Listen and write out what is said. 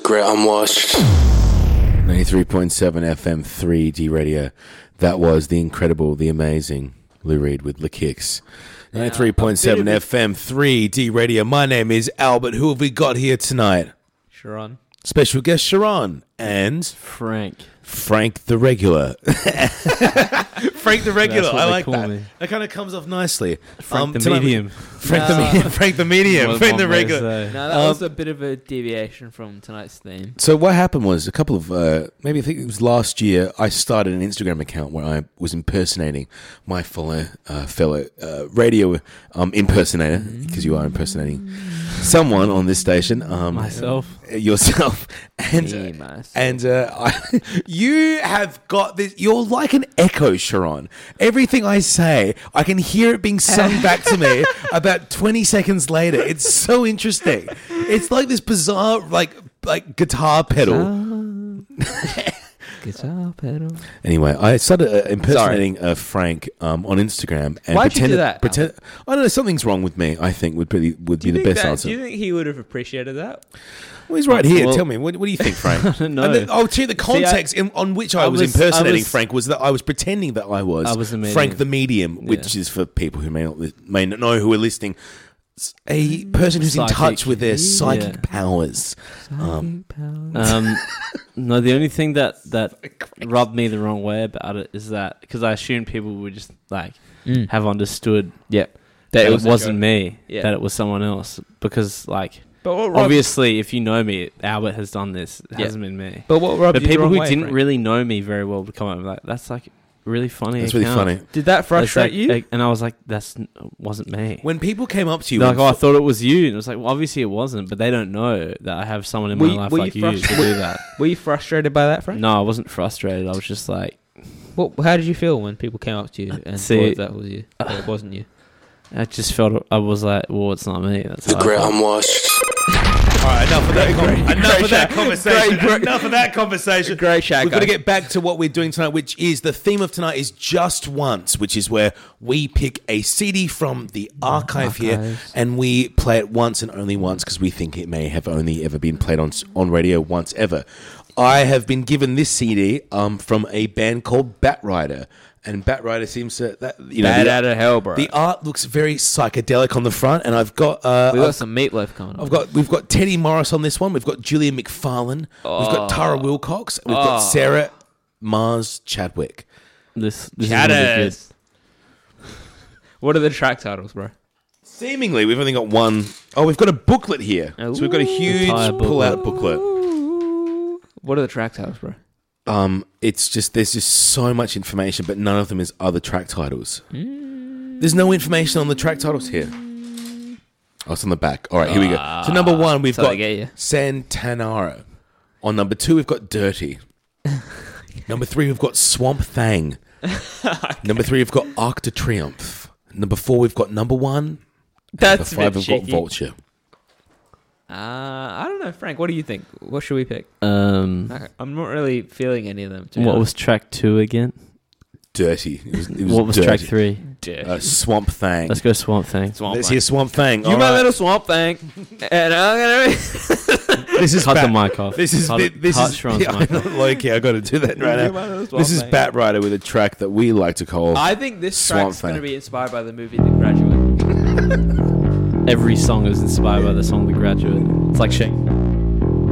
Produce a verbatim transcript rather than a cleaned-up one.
great unwashed. ninety-three point seven F M three D Radio. That was the incredible, the amazing Lou Reed with the Kicks. ninety-three point seven F M three D Radio. My name is Albert. Who have we got here tonight? Sharon. Special guest Sharon and Frank. Frank the Regular. Frank the Regular. I like that. Me. That kind of comes off nicely. Frank Um, the tonight- medium. Frank No. the medium. Frank the medium. One- Frank one the may Regular. say. No, that Um, was a bit of a deviation from tonight's theme. So what happened was a couple of uh, maybe I think it was last year. I started an Instagram account where I was impersonating my fellow uh, fellow uh, radio um, impersonator because you are impersonating someone on this station. Um, Myself. yourself, and Me, uh, myself. and uh, I, you have got this. You're like an echo, Sharon. Everything I say, I can hear it being sung back to me about twenty seconds later. It's so interesting. It's like this bizarre, like like guitar pedal. Guitar pedal. Anyway, I started uh, impersonating uh, Frank um, on Instagram. And Why'd you do pretended, that, Pretend, I don't know. Something's wrong with me. I think would be would be the best answer. Do you think he would have appreciated that? Well, he's right here. Well- Tell me, what, what do you think, Frank? I don't know. And then, oh, to the context in, on which I, I was, was- impersonating I was- Frank was that I was pretending that I was, I was the medium. Frank the medium, which Yeah. is for people who may not li- may not know who are listening. It's a person who's in Psychic. touch with their psychic Yeah. powers. Um, Um, no, the only thing that, that rubbed me the wrong way about it is that because I assumed people would just like Mm. have understood Yep. that, it was a wasn't joke. me, Yeah. that it was someone else. Because like But what rubbed, obviously, if you know me, Albert has done this. It Yeah. hasn't been me. but what rubbed But you the people wrong who way, didn't Frank? really know me very well would come up and be like, "That's like really funny." that's really account." funny. Did that It's frustrate like- you? like- and I was like, "That's n- wasn't me." When people came up to you, They're like, and "Oh, I f- thought it was you," and it was like, "Well, obviously it wasn't." But they don't know that I have someone in Were my you- life were like you you to frustra- do that. Were you frustrated by that, Frank? No, I wasn't frustrated. I was just like, What? How did you feel when people came up to you and See- thought that was you? That it wasn't you. I just felt I was like, "Well, it's not me." That's The how I great felt. unwashed. all right, enough of that. Great, com- great, enough great of that show. conversation. Great, great. Enough of that conversation. Great show, We've got to guys. get back to what we're doing tonight, which is the theme of tonight is Just Once, which is where we pick a C D from the archive here Archives. and we play it once and only once because we think it may have only ever been played on on radio once ever. I have been given this C D um, from a band called Bat Rider, and Bat Rider seems to that you know Bad the, out of hell, bro. the art looks very psychedelic on the front, and I've got uh, we got I've- some meatloaf coming up. I've got we've got Teddy Morris on this one. We've got Julia McFarlane. We've got Tara Wilcox. We've got Oh. Sarah Mars Chadwick. This, this is gonna be good. Chatters. What are the track titles, bro? Seemingly, we've only got one. Oh, we've got a booklet here. So we've got a huge Entire booklet. pull-out booklet. What are the track titles, bro? Um, it's just there's just so much information, but none of them is other track titles. There's no information on the track titles here. Oh, it's on the back. All right, here we go. So number one, we've That's how got they get you. Santanaro. On number two, we've got Dirty. Number three, we've got Swamp Thang. Number three, we've got Arc de Triomphe. Number four, we've got Number One. That's a Number five, bit we've got cheeky. Vulture. Uh, I don't know, Frank. What do you think? What should we pick? Um, I- I'm not really feeling any of them. to be what honest. was track two again? Dirty. It was, it was What was dirty. track three? Uh, Swamp Thang. Let's go Swamp Thing. Swamp Let's Thing. hear Swamp Thang. You All my right. little swamp thing, and I'm gonna. This is Cut Bat- the mic off. This is Cut thi- it- this cut is Sharon's yeah, mic off. Loki. I got to do that right You now. my little swamp This is thing. Bat Rider with a track that we like to call. I think this Swamp track's going to Thing. be inspired by the movie The Graduate. Every song is inspired by the song The Graduate. It's like Shane.